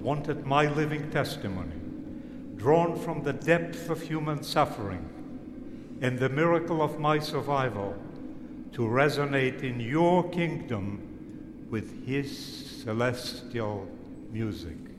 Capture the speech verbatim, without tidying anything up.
wanted my living testimony, drawn from the depth of human suffering and the miracle of my survival, to resonate in your kingdom with his celestial music.